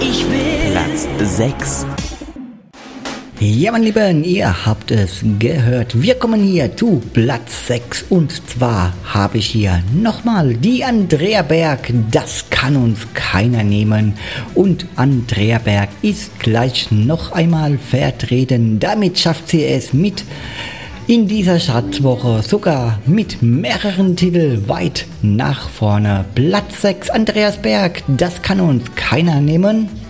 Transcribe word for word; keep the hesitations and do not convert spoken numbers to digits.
Ich will Platz sechs. Ja, meine Lieben, ihr habt es gehört. Wir kommen hier zu Platz sechs und zwar habe ich hier nochmal die Andrea Berg. Das kann uns keiner nehmen. Und Andrea Berg ist gleich noch einmal vertreten. Damit schafft sie es mit in dieser Chartwoche sogar mit mehreren Titeln weit nach vorne. Platz sechs, Andreas Berg. Das kann uns keiner nehmen.